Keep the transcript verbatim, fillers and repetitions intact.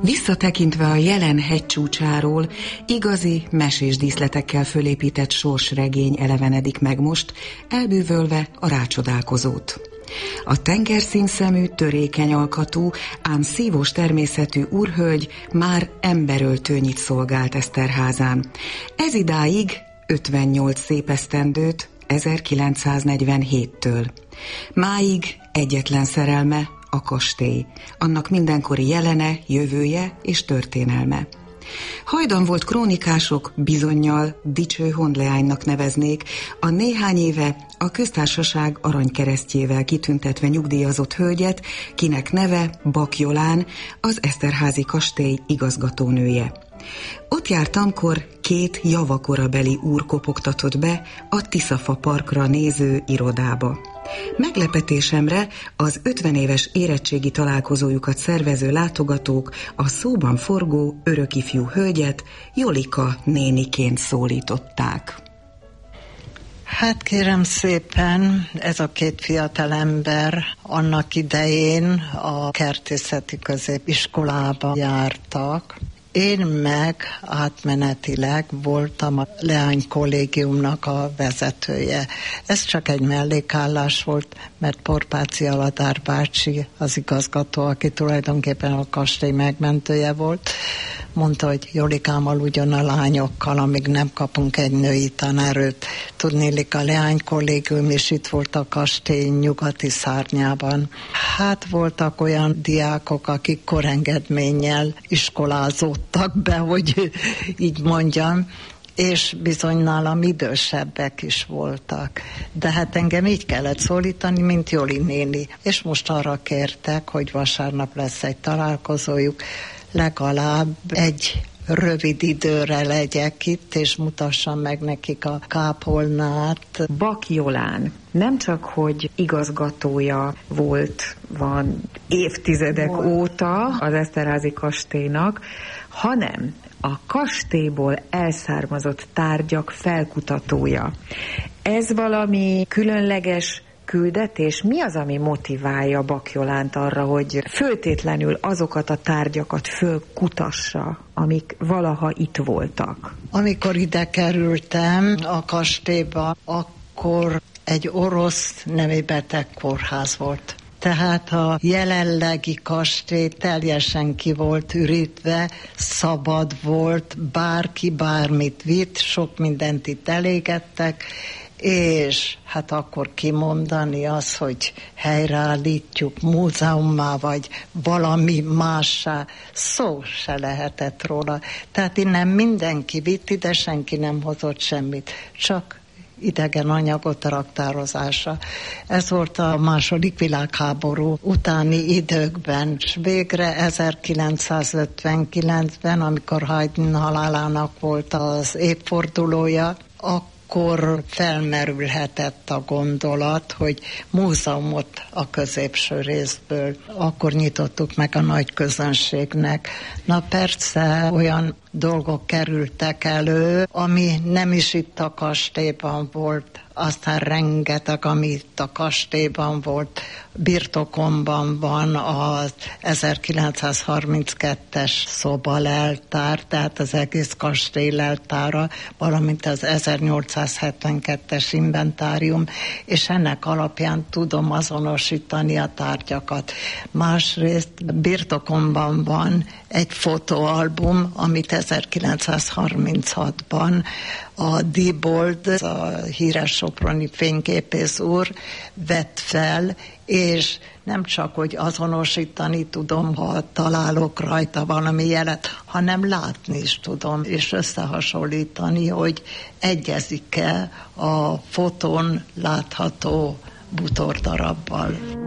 Visszatekintve a jelen hegycsúcsáról, igazi mesés díszletekkel fölépített sorsregény elevenedik meg most, elbűvölve a rácsodálkozót. A tengerszínszemű, törékeny alkatú, ám szívós természetű úrhölgy már emberöltőnyit szolgált Eszterházán. Ez idáig ötvennyolc szép esztendőt, ezerkilencszáznegyvenhéttől. Máig egyetlen szerelme, a kastély, annak mindenkori jelene, jövője és történelme. Hajdan volt krónikások bizonnyal dicső honleánynak neveznék, a néhány éve a köztársaság aranykeresztjével kitüntetve nyugdíjazott hölgyet, kinek neve Bak Jolán, az Eszterházi kastély igazgatónője. Ott járt, amikor két javakorabeli úr kopogtatott be a Tiszafa parkra néző irodába. Meglepetésemre az ötven éves érettségi találkozójukat szervező látogatók a szóban forgó örökifjú hölgyet Jolika néniként szólították. Hát kérem szépen, ez a két fiatalember annak idején a kertészeti középiskolába jártak. Én meg átmenetileg voltam a Leány kollégiumnak a vezetője. Ez csak egy mellékállás volt, mert Porpáci Aladár bácsi, az igazgató, aki tulajdonképpen a kastély megmentője volt, mondta, hogy Jolikámmal ugyan a lányokkal, amíg nem kapunk egy női tanárőt. Tudnélik, a Leány kollégium is itt volt a kastély nyugati szárnyában. Hát voltak olyan diákok, akik korengedménnyel iskolázódtak be, hogy így mondjam, és bizony nálam idősebbek is voltak. De hát engem így kellett szólítani, mint Joli néni. És most arra kértek, hogy vasárnap lesz egy találkozójuk, legalább egy rövid időre legyek itt, és mutassam meg nekik a kápolnát. Bak Jolán nem csak, hogy igazgatója volt, van évtizedek volt. óta az Eszterházi kastélynak, hanem a kastélyból elszármazott tárgyak felkutatója. Ez valami különleges küldetés? Mi az, ami motiválja Bak Jolánt arra, hogy föltétlenül azokat a tárgyakat fölkutassa, amik valaha itt voltak? Amikor ide kerültem a kastélyba, akkor egy orosz nemi betegkórház volt. Tehát a jelenlegi kastély teljesen ki volt ürítve, szabad volt, bárki bármit vitt, sok mindent itt elégettek, és hát akkor kimondani az, hogy helyreállítjuk múzeummá, vagy valami mássá, szó se lehetett róla. Tehát innen mindenki vitt, ide senki nem hozott semmit, csak idegen anyagot raktározásra. Ez volt a második világháború utáni időkben, és végre ezerkilencszázötvenkilencben, amikor Haydn halálának volt az évfordulója, akkor felmerülhetett a gondolat, hogy múzeumot a középső részből. Akkor nyitottuk meg a nagy közönségnek. Na persze olyan dolgok kerültek elő, ami nem is itt a kastélyban volt, aztán rengeteg, ami itt a kastélyban volt, birtokomban van az ezerkilencszázharminckettes szobaleltár, tehát az egész kastély leltára, valamint az ezernyolcszázhetvenkettes inventárium, és ennek alapján tudom azonosítani a tárgyakat. Másrészt birtokomban van egy fotóalbum, amit ezerkilencszázharminchatban a Diebold, a híres soproni fényképész úr vett fel, és nem csak, hogy azonosítani tudom, ha találok rajta valami jelet, hanem látni is tudom, és összehasonlítani, hogy egyezik-e a fotón látható bútordarabbal.